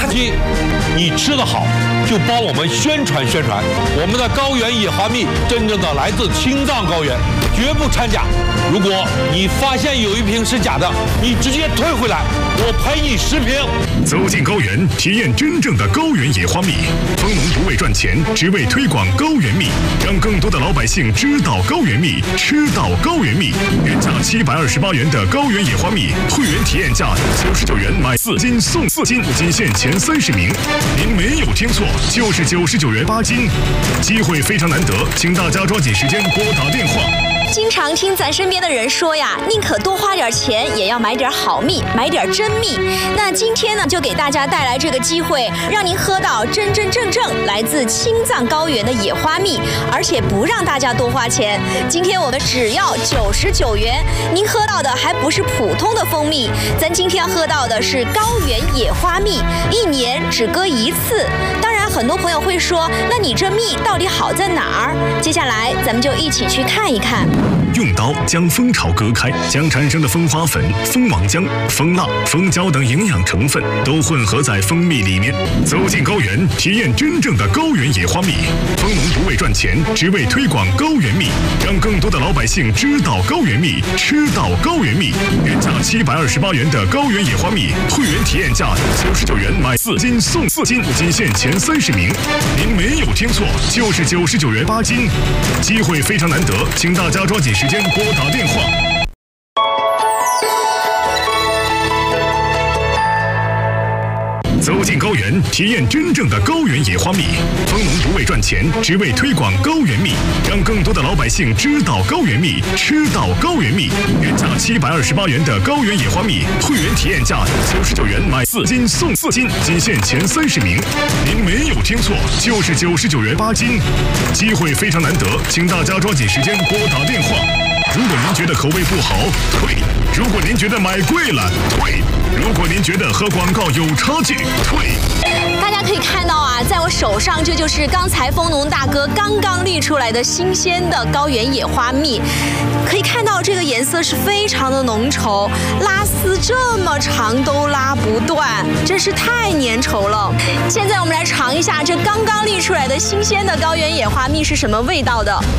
期你吃得好，就帮我们宣传宣传我们的高原野花蜜，真正的来自青藏高原，绝不掺假。如果你发现有一瓶是假的，你直接退回来，我赔你10瓶。 走进高原，体验真正的高原野花蜜。蜂农不为赚钱，只为推广高原蜜，让更多的老百姓知道高原蜜，吃到高原蜜。原价728元的高原野花蜜，会员体验价99元买4斤送4斤，仅限前30名。您没有听错，就是99元8斤。机会非常难得，请大家抓紧时间拨打电话。 经常听咱身边的人说呀，宁可多花点钱，也要买点好蜜，买点真蜜。那今天呢，就给大家带来这个机会，让您喝到真真正正来自青藏高原的野花蜜，而且不让大家多花钱。今天我们只要99元，您喝到的还不是普通的蜂蜜，咱今天喝到的是高原野花蜜，1年只割1次。当然，很多朋友会说，那你这蜜到底好在哪儿？接下来咱们就一起去看一看。 用刀将蜂巢割开，将产生的蜂花粉、蜂王浆、蜂蜡、蜂胶等营养成分都混合在蜂蜜里面。走进高原，体验真正的高原野花蜜。蜂农不为赚钱，只为推广高原蜜，让更多的老百姓知道高原蜜，吃到高原蜜。原价728元的高原野花蜜，会员体验价99元买4斤送4斤，仅限前30名。您没有听错，就是99元8斤。机会非常难得，请大家抓紧时间拨打电话。走进高原，体验真正的高原野花蜜。蜂农不为赚钱，只为推广高原蜜，让更多的老百姓知道高原蜜，吃到高原蜜。原价728元的高原野花蜜，会员体验价99元买4斤送4斤，仅限前30名。您没有听错，就是99元8斤。机会非常难得，请大家抓紧时间拨打电话。如果您觉得口味不好，退；如果您觉得买贵了，退；如果您觉得和广告有差距，退。 大家可以看到啊，在我手上，这就是刚才蜂农大哥刚刚滤出来的新鲜的高原野花蜜。可以看到这个颜色是非常的浓稠，拉丝这么长都拉不断，真是太粘稠了。现在我们来尝一下这刚刚滤出来的新鲜的高原野花蜜是什么味道的。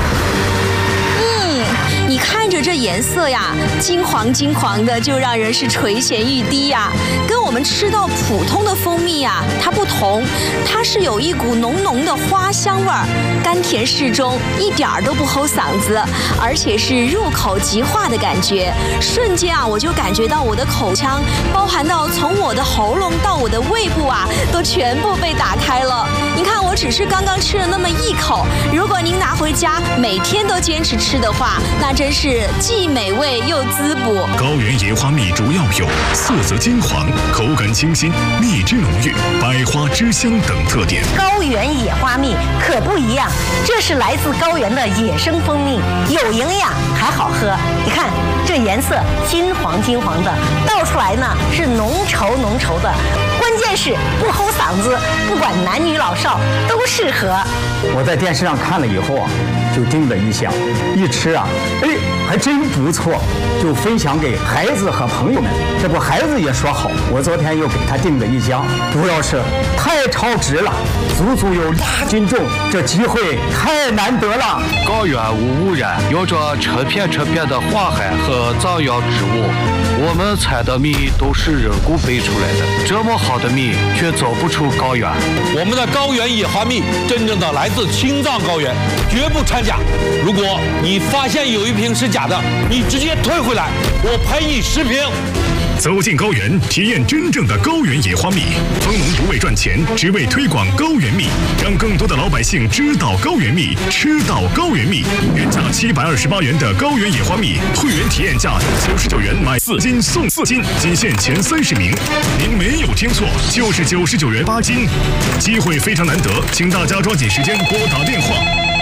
你看着这颜色呀，金黄金黄的，就让人是垂涎欲滴呀。跟我们吃到普通的蜂蜜呀，它不同，它是有一股浓浓的花香味儿，甘甜适中，一点儿都不齁嗓子，而且是入口即化的感觉。瞬间啊，我就感觉到我的口腔，包含到从我的喉咙到我的胃部啊，都全部被打开了。你看，我只是刚刚吃了那么1口，如果您拿回家每天都坚持吃的话，那真是既美味又滋补。 高原野花蜜主要有色泽金黄、口感清新、蜜汁浓郁、百花之香等特点。 高原野花蜜可不一样，这是来自高原的野生蜂蜜，有营养还好喝。你看这颜色金黄金黄的，倒出来呢是浓稠浓稠的，关键是不齁嗓子，不管男女老少都适合。 我在电视上看了以后啊，就定了一箱，一吃啊，还真不错，就分享给孩子和朋友们。这不孩子也说好，我昨天又给他订了一箱，主要是太超值了，足足有2斤重，这机会太难得了。 高原无污染，有着成片成片的花海和藏药植物，我们采的蜜都是人工培出来的，这么好的蜜却走不出高原。 我们的高原野花蜜真正的来自青藏高原，绝不掺假。如果你发现有一瓶是假的，你直接退回来，我赔你10瓶。 走进高原，体验真正的高原野花蜜。蜂农不为赚钱，只为推广高原蜜，让更多的老百姓知道高原蜜，吃到高原蜜。原价728元的高原野花蜜，会员体验价99元买4斤送4斤，仅限前30名。您没有听错，就是99元8斤。机会非常难得，请大家抓紧时间拨打电话。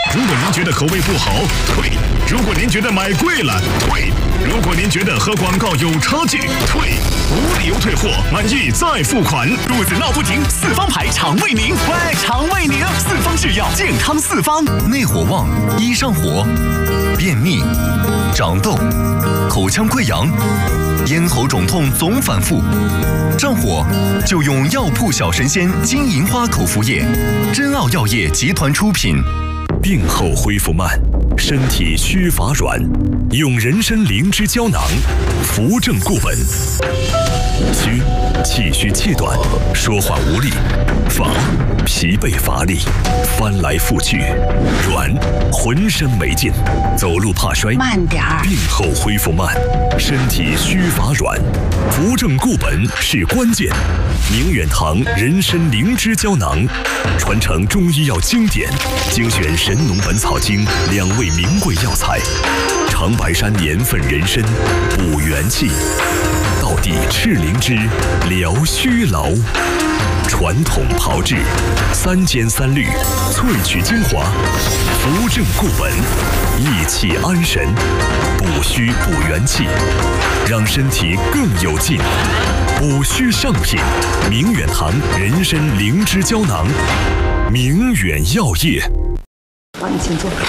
如果您觉得口味不好，退；如果您觉得买贵了，退；如果您觉得和广告有差距，退。无理由退货，满意再付款。 肚子闹不停，四方牌肠胃宁，喂，肠胃宁，四方制药，健康四方。 内火旺，易上火，便秘，长痘，口腔溃疡，咽喉肿痛总反复，上火就用药铺小神仙金银花口服液，真奥药业集团出品。 病后恢复慢，身体虚乏软，用人参灵芝胶囊，扶正固本。虚，气虚气短，说话无力；乏，疲惫乏力，翻来覆去；软，浑身没劲，走路怕摔。 慢点儿。 病后恢复慢，身体虚乏软，扶正固本是关键。明远堂人参灵芝胶囊，传承中医药经典，精选《神农本草经》2味名贵药材，长白山年份人参，补元气；道地赤灵芝，疗虚劳。传统炮制，3煎3滤，萃取精华，扶正固本，益气安神，补虚补元气，让身体更有劲。补虚上品，明远堂人参灵芝胶囊，明远药业。 好，你请坐。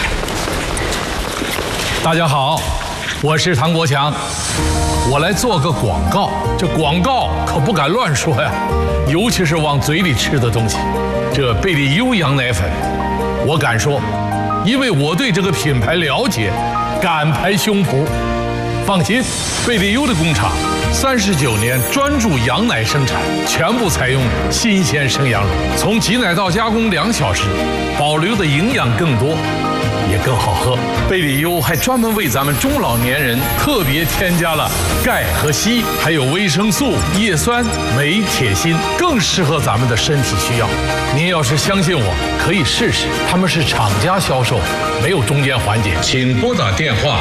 大家好，我是唐国强，我来做个广告。这广告可不敢乱说呀，尤其是往嘴里吃的东西。这贝利优羊奶粉，我敢说，因为我对这个品牌了解，敢拍胸脯。放心，贝利优的工厂39年专注羊奶生产，全部采用新鲜生羊乳，从挤奶到加工2小时，保留的营养更多，也更好喝。贝利优还专门为咱们中老年人特别添加了钙和硒，还有维生素、叶酸、镁、铁、锌，更适合咱们的身体需要。您要是相信我，可以试试。他们是厂家销售，没有中间环节。请拨打电话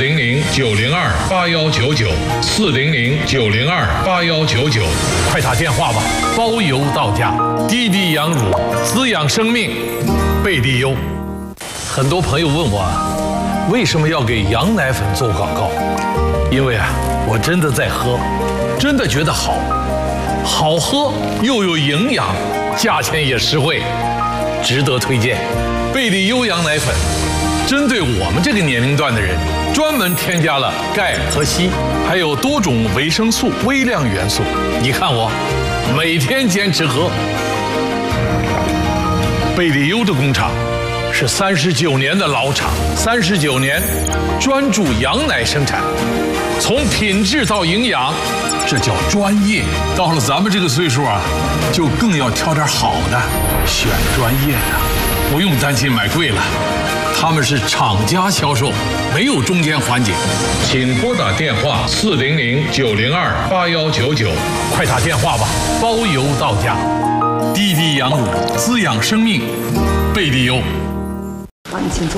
400-902-8199，400-902-8199，快打电话吧，包邮到家。滴滴羊乳，滋养生命，贝利优。很多朋友问我，为什么要给羊奶粉做广告？因为我真的在喝，真的觉得好喝又有营养，价钱也实惠，值得推荐。贝利优羊奶粉针对我们这个年龄段的人，专门添加了钙和硒，还有多种维生素、微量元素。你看我每天坚持喝。贝利优的工厂是39年的老厂，39年专注羊奶生产，从品质到营养，这叫专业。到了咱们这个岁数就更要挑点好的，选专业的，不用担心买贵了。他们是厂家销售，没有中间环节。请拨打电话400-902-8199，快打电话吧，包邮到家。滴滴羊乳，滋养生命，贝利优。 好，你请坐。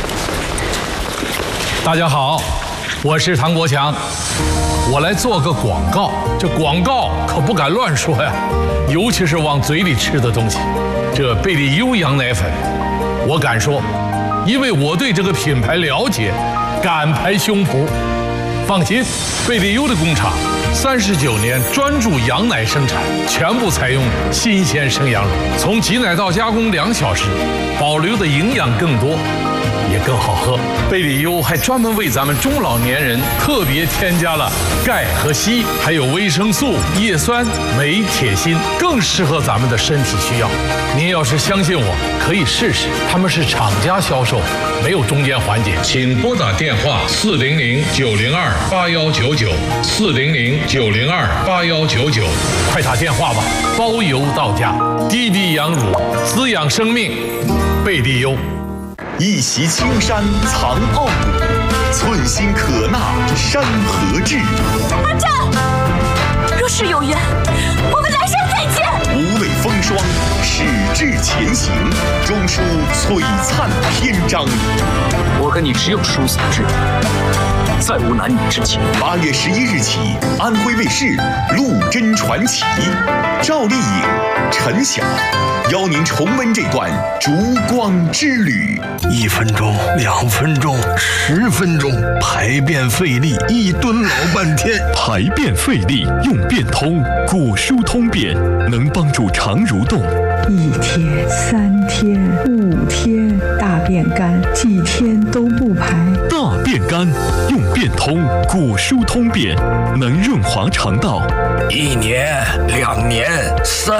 大家好，我是唐国强，我来做个广告。这广告可不敢乱说呀，尤其是往嘴里吃的东西。这贝利优羊奶粉，我敢说，因为我对这个品牌了解，敢拍胸脯。放心，贝利优的工厂39年专注羊奶生产，全部采用新鲜生羊乳，从挤奶到加工2小时，保留的营养更多，也更好喝。贝利优还专门为咱们中老年人特别添加了钙和硒，还有维生素、叶酸、镁、铁、锌，更适合咱们的身体需要。您要是相信我，可以试试。他们是厂家销售，没有中间环节。请拨打电话400-902-8199，400-902-8199，快打电话吧，包邮到家。滴滴羊乳，滋养生命，贝利优。 一袭青山藏傲骨，寸心可纳山河志。 阿战，若是有缘，我们来生再见。 无畏风霜，矢志前行，终书璀璨篇章。 我跟你只有殊死之缘，再无男女之情。 8月11日起，安徽卫视《陆贞传奇》，赵丽颖、 陈晓，邀您重温这段烛光之旅。 1分钟、2分钟、10分钟，排便费力，一蹲老半天。 排便费力用便通，果蔬通便能帮助肠蠕动。 1天、3天、5天，大便干，几天都不排。 大便干用便通，果蔬通便能润滑肠道。 1年、2年、3